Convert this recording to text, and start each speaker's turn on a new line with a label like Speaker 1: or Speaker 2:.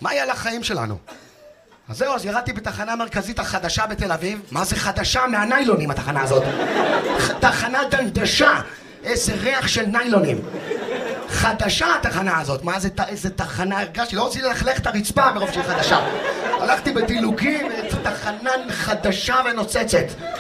Speaker 1: מה היה לחיים שלנו? אז זהו, אז ירדתי בתחנה המרכזית החדשה בתל אביב. מה זה חדשה? מהניילונים התחנה הזאת. תחנה דנדשה. איזה ריח של ניילונים. חדשה התחנה הזאת. מה זה, איזה תחנה הרגשתי? לא רציתי ללכלך את הרצפה מרוב שהיא חדשה. הלכתי בדילוגים, תחנה חדשה ונוצצת.